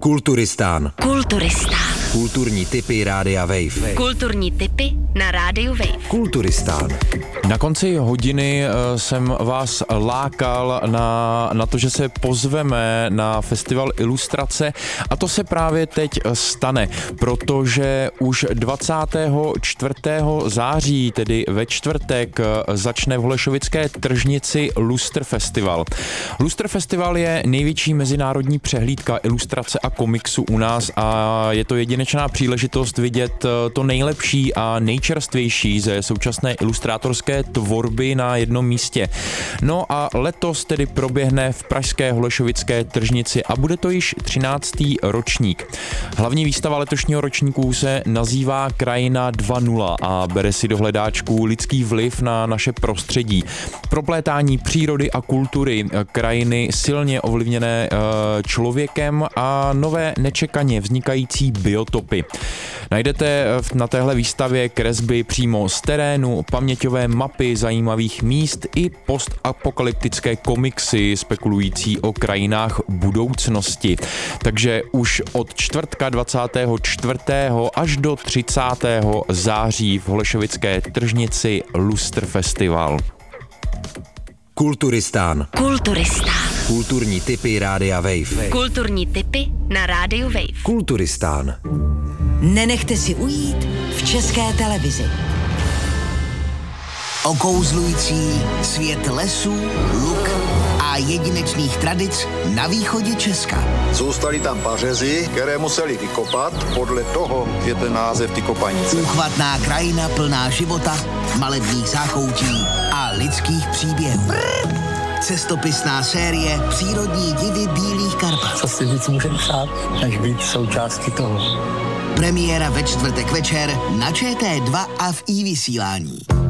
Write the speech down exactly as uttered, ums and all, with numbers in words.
Kulturistán. Kulturistán. Kulturní tipy Rádia Wave. Kulturní tipy na Rádiu Wave. Kulturistán. Na konci hodiny jsem vás lákal na, na to, že se pozveme na festival Ilustrace, a to se právě teď stane, protože už dvacátého čtvrtého září, tedy ve čtvrtek, začne v Holešovické tržnici Lustr Festival. Lustr Festival je největší mezinárodní přehlídka ilustrace a komiksu u nás a je to jedinečná příležitost vidět to nejlepší a nejčerstvější ze současné ilustrátorské tvorby na jednom místě. No a letos tedy proběhne v pražské Holešovické tržnici a bude to již třináctý ročník. Hlavní výstava letošního ročníku se nazývá Krajina dva nula a bere si do hledáčku lidský vliv na naše prostředí. Proplétání přírody a kultury, krajiny silně ovlivněné člověkem a nové nečekaně vznikající biotopy. Najdete na téhle výstavě kresby přímo z terénu, paměťové mapy zajímavých míst i postapokalyptické komiksy spekulující o krajinách budoucnosti. Takže už od čtvrtka dvacátého čtvrtého až do třicátého září v Holešovické tržnici Lustr Festival. Kulturistán. Kulturistán. Kulturní tipy Rádia Wave. Kulturní tipy na Rádiu Wave. Kulturistán. Nenechte si ujít v České televizi. Okouzlující svět lesů, luk a jedinečných tradic na východě Česka. Zůstali tam pařeři, které museli vykopat, podle toho je ten název ty kopanice. Úchvatná krajina plná života, malebných záchoutí a lidských příběhů. Cestopisná série Přírodní divy Bílých Karpat. Co si víc můžeme přát, než být součástí toho. Premiéra ve čtvrtek večer na Č T dva a v iVysílání.